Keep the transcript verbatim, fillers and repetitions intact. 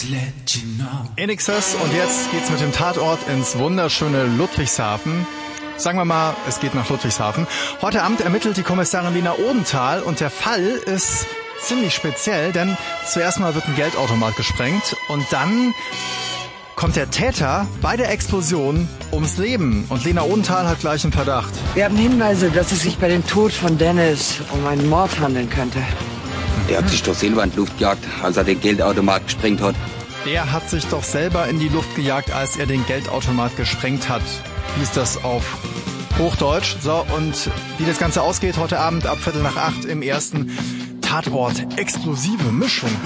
In Excess und jetzt geht's mit dem Tatort ins wunderschöne Ludwigshafen. Sagen wir mal, es geht nach Ludwigshafen. Heute Abend ermittelt die Kommissarin Lena Odenthal und der Fall ist ziemlich speziell, denn zuerst mal wird ein Geldautomat gesprengt und dann kommt der Täter bei der Explosion ums Leben. Und Lena Odenthal hat gleich einen Verdacht. Wir haben Hinweise, dass es sich bei dem Tod von Dennis um einen Mord handeln könnte. Der hat sich doch selber in die Luft gejagt, als er den Geldautomat gesprengt hat. Der hat sich doch selber in die Luft gejagt, als er den Geldautomat gesprengt hat. Hieß das auf Hochdeutsch. So, und wie das Ganze ausgeht, heute Abend ab Viertel nach acht im ersten Tatort. Explosive Mischung.